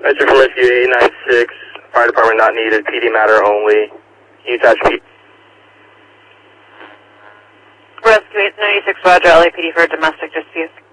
Rescue from Rescue 896, fire department not needed, PD matter only. Can you attach PD? Rescue 896, Roger, LAPD for a domestic dispute.